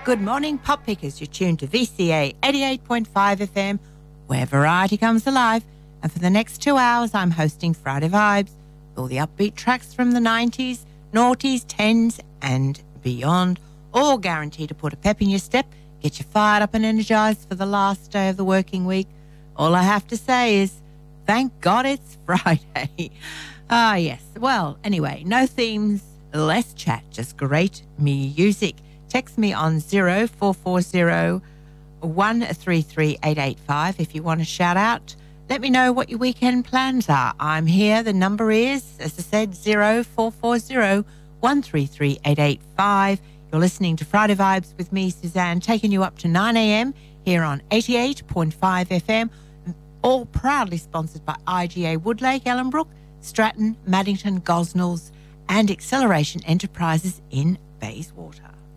Good morning, Pop Pickers. You're tuned to VCA 88.5 FM, where variety comes alive. And for the next 2 hours, I'm hosting Friday Vibes, all the upbeat tracks from the 90s, noughties, 10s, and beyond, all guaranteed to put a pep in your step, get you fired up and energized for the last day of the working week. All I have to say is, thank God it's Friday. Yes. Well, anyway, no themes, less chat, just great music. Text me on 0440 133 885 if you want to shout out. Let me know what your weekend plans are. I'm here. The number is, as I said, 0440 133 885. You're listening to Friday Vibes with me, Suzanne, taking you up to 9 a.m. here on 88.5 FM, all proudly sponsored by IGA Woodlake, Ellenbrook, Stratton, Maddington, Gosnells, and Acceleration Enterprises in Bayswater.